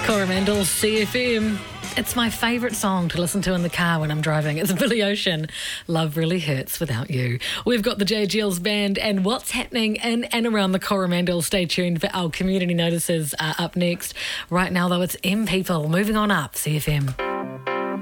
Coromandel CFM. It's my favourite song to listen to in the car when I'm driving. It's Billy Ocean. Love really hurts without you. We've got the JGL's band and what's happening in and around the Coromandel. Stay tuned for our community notices up next. Right now, though, it's M People. Moving on up, CFM.